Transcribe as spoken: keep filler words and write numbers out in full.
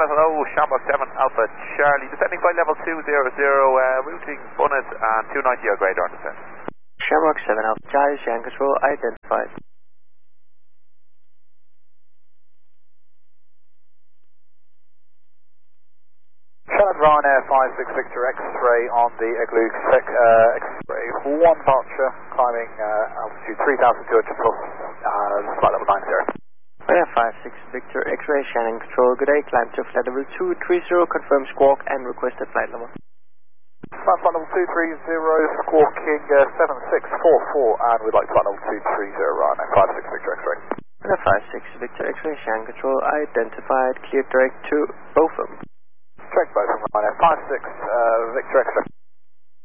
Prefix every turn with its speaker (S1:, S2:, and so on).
S1: Bonnet, hello, Shamrock seven Alpha Charlie, descending flight level two zero zero, uh, routing Bonnet and two ninety your radar descent.
S2: Shamrock seven Alpha Charlie, Shan Control identified.
S3: Shannon Ryanair five six Victor X-ray on the Igloo uh, X-ray one departure, climbing uh, altitude three thousand two hundred plus, uh, flight level nine zero.
S2: Ryanair five six Victor X-ray, Shannon Control, good day, climb to flight level two three zero, confirm squawk and requested flight level.
S3: Flight level two three zero, squawking uh, seven six four four, and we'd like flight level two three zero, Ryanair five six Victor X-ray.
S2: Ryanair five six Victor X-ray, Shannon Control, identified, cleared direct to both of them.
S3: Direct both of them, Ryanair five six uh, Victor X-ray.